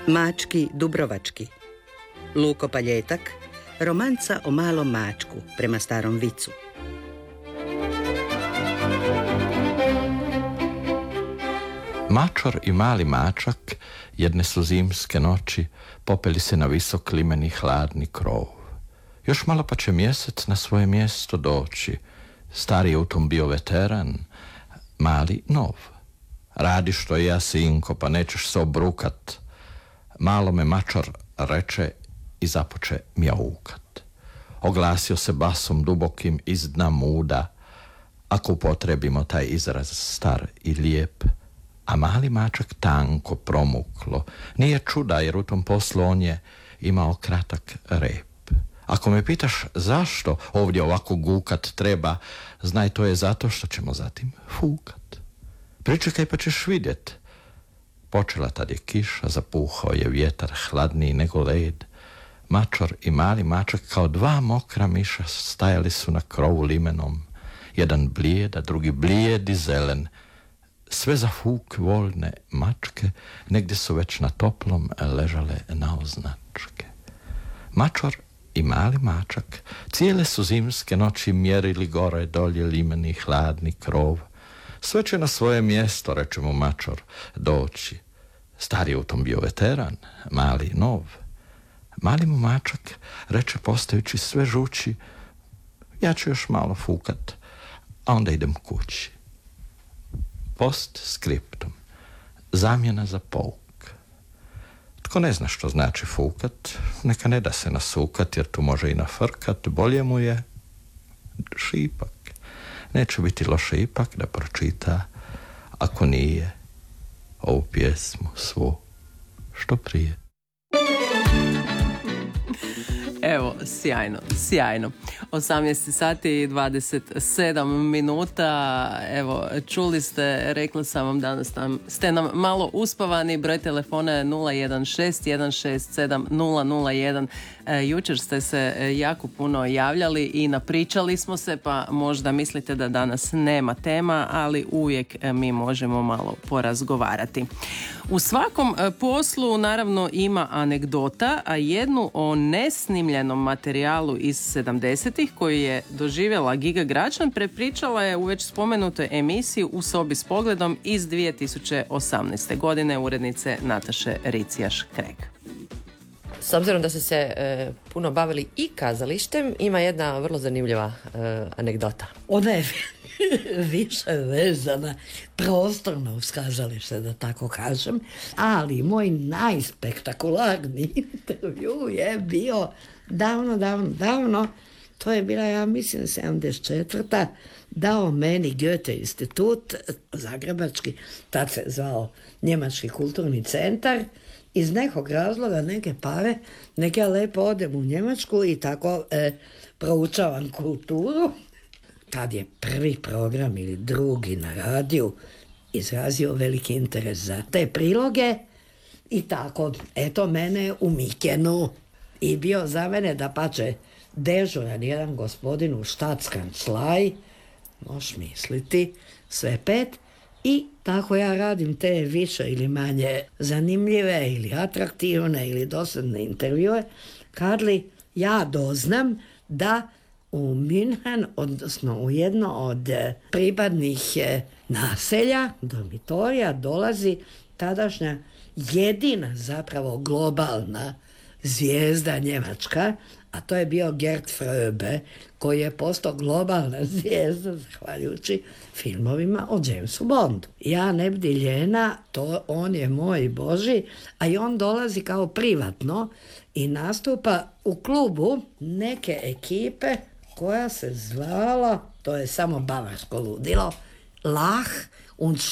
Mački dubrovački. Luko Paljetak, romanca o malom mačku prema starom vicu. Mačor i mali mačak jedne su zimske noći popeli se na visok limeni hladni krov. Još malo pa će mjesec na svoje mjesto doći. Stari je u tom bio veteran, mali nov. Radi što i ja, sinko, pa nećeš se obrukat. Malo me mačor reče i započe mjaukat. Oglasio se basom dubokim iz dna muda, ako upotrebimo taj izraz star i lijep. A mali mačak tanko promuklo. Nije čuda, jer u tom poslu on je imao kratak rep. Ako me pitaš zašto ovdje ovako gukat treba, znaj, to je zato što ćemo zatim fukat. Pričekaj pa ćeš vidjet. Počela tad je kiša, zapuhao je vjetar hladniji nego led. Mačor i mali mačak kao dva mokra miša stajali su na krovu limenom. Jedan blijed, a drugi blijed i zelen. Sve za fuk voljne mačke negdje su već na toplom ležale naoznačke. Mačor i mali mačak cijele su zimske noći mjerili gore dolje limeni hladni krov. Sve će na svoje mjesto, reče mu mačor, doći. Stari je u tom bio veteran, mali nov. Mali mu mačak reče postajući sve žući, ja ću još malo fukat, a onda idem kući. Post skriptum. Zamjena za pouk. Tko ne zna što znači fukat, neka ne da se nasukat, jer tu može i nafrkat, bolje mu je šipak. Neće biti loše ipak da pročita, ako nije, ovu pjesmu svu što prije. Evo, sjajno. 18 sati i 27 minuta. Evo, čuli ste, rekla sam vam danas ste nam malo uspavani. Broj telefona je 016 167 001. Jučer ste se jako puno javljali i napričali smo se, pa možda mislite da danas nema tema, ali uvijek mi možemo malo porazgovarati. U svakom poslu naravno ima anegdota, a jednu o nesnimljenom materijalu iz 70-ih koji je doživjela Giga Gračan prepričala je u već spomenutoj emisiji U sobi s pogledom iz 2018. godine urednice Nataše Ricijaš-Kreg. S obzirom da ste se puno bavili i kazalištem, ima jedna vrlo zanimljiva anegdota. Ona je više vezana prostorno uz kazalište, da tako kažem, ali moj najspektakularniji intervju je bio davno, to je bila, ja mislim, 74. dao meni Goethe institut, zagrebački, tad se zvao Njemački kulturni centar, iz nekog razloga, neke pare, neke ja lepo odem u Njemačku i tako proučavam kulturu. Tad je prvi program ili drugi na radiju izrazio veliki interes za te priloge i tako, eto mene u Mikenu. I bio za mene da pače dežuran jedan gospodin u štatskanclaj, možeš misliti, sve pet, i tako ja radim te više ili manje zanimljive ili atraktivne ili dosadne intervjue, kad li ja doznam da u München, odnosno u jedno od pripadnih naselja, dormitorija, dolazi tadašnja jedina zapravo globalna zvijezda njemačka, a to je bio Gerd Fröbe, koji je postao globalna zvijezda zahvaljujući filmovima o Jamesu Bondu. Ja ne bdi ljena, on je moj Boži, a i on dolazi kao privatno i nastupa u klubu neke ekipe koja se zvala, to je samo bavarsko ludilo, Lach und